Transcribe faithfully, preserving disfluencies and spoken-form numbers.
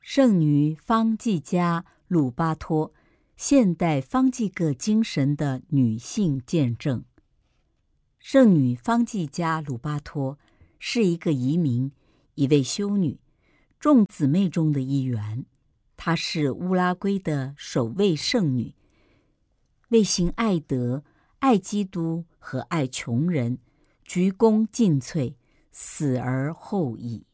圣女方济加·鲁巴托，现代方济各精神的女性见证。圣女方济加·鲁巴托是一个移民，一位修女，众姊妹中的一员。她是乌拉圭的首位圣女，为行爱德、爱基督和爱穷人，鞠躬尽瘁，死而后已。